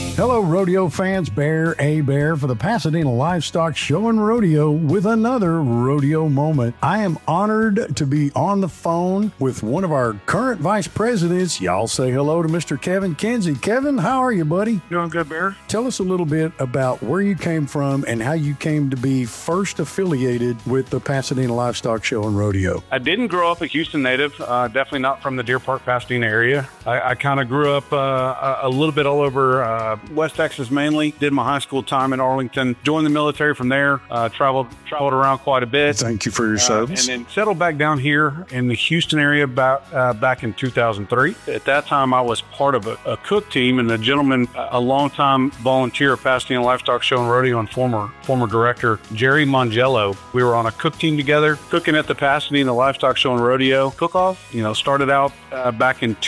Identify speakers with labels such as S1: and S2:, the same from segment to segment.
S1: Hello, rodeo fans. Bear for the Pasadena Livestock Show and Rodeo with another rodeo moment. I am honored to be on the phone with one of our current vice presidents. Y'all say hello to Mr. Kevin Kinsey. Kevin, how are you, buddy?
S2: Doing good, Bear.
S1: Tell us a little bit about where you came from and how you came to be first affiliated with the Pasadena Livestock Show and Rodeo.
S2: I didn't grow up a Houston native, definitely not from the Deer Park, Pasadena area. I kind of grew up a little bit all over West Texas mainly. Did my high school time in Arlington, joined the military from there, traveled around quite a bit.
S1: Thank you for your service.
S2: And then settled back down here in the Houston area back in 2003. At that time, I was part of a cook team, and the gentleman, a longtime volunteer of Pasadena Livestock Show and Rodeo and former director, Jerry Mongello. We were on a cook team together, cooking at the Pasadena Livestock Show and Rodeo cook-off. Started out back in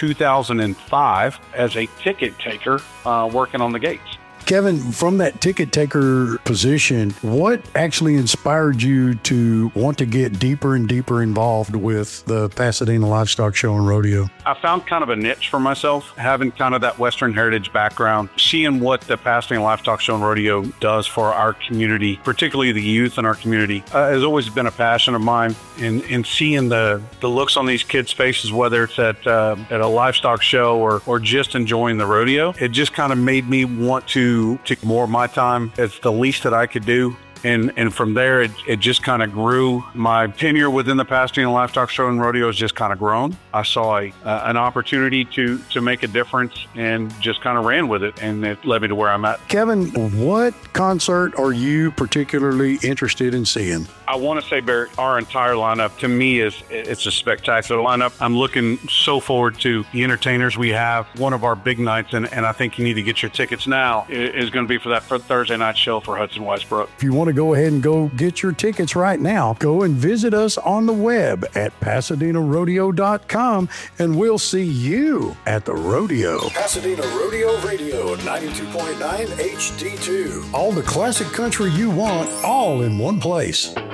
S2: 2005 as a ticket taker, working on the gates.
S1: Kevin, from that ticket taker position, what actually inspired you to want to get deeper and deeper involved with the Pasadena Livestock Show and Rodeo?
S2: I found kind of a niche for myself, having kind of that Western heritage background, seeing what the Pasadena Livestock Show and Rodeo does for our community, particularly the youth in our community, has always been a passion of mine. And seeing the looks on these kids' faces, whether it's at a livestock show or just enjoying the rodeo, it just kind of made me want to take more of my time. It's the least that I could do. And from there, it just kind of grew. My tenure within the Pasadena Livestock Show and Rodeo has just kind of grown. I saw an opportunity to make a difference and just kind of ran with it, and it led me to where I'm at.
S1: Kevin, what concert are you particularly interested in seeing?
S2: I want to say, Barrett, our entire lineup, to me, it's a spectacular lineup. I'm looking so forward to the entertainers we have. One of our big nights, and I think you need to get your tickets now, is going to be for that Thursday night show for Hudson Westbrook.
S1: If you want to go ahead and go get your tickets right now, go and visit us on the web at PasadenaRodeo.com, and we'll see you at the rodeo. Pasadena Rodeo Radio 92.9 HD2. All the classic country you want, all in one place.